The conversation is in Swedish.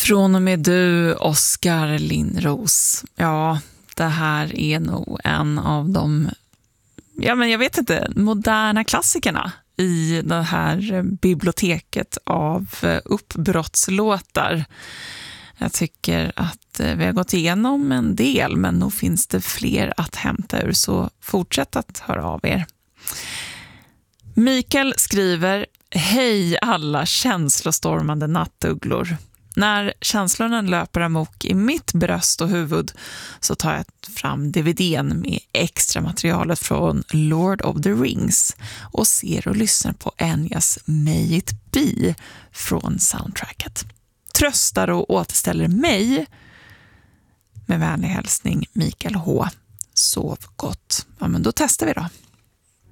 Från och med du, Oskar Lindros. Ja, det här är nog en av de, jag vet inte, moderna klassikerna i det här biblioteket av uppbrottslåtar. Jag tycker att vi har gått igenom en del, men nog finns det fler att hämta ur, så fortsätt att höra av er. Mikael skriver: Hej alla känslostormande nattugglor. När känslorna löper amok i mitt bröst och huvud så tar jag fram DVD:n med extra materialet från Lord of the Rings och ser och lyssnar på Enyas May It Be från soundtracket. Tröstar och återställer mig. Med vänlig hälsning, Mikael H. Sov gott. Ja, men då testar vi då.